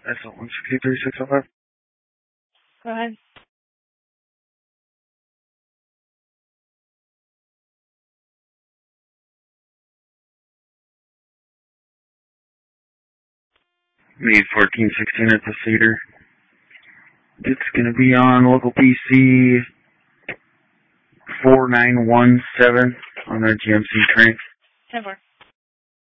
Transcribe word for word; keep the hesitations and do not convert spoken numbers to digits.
S L one sixty three six oh five. Go ahead. Me fourteen sixteen at the Cedar. It's gonna be on local P C four nine one seven on that G M C train. ten four.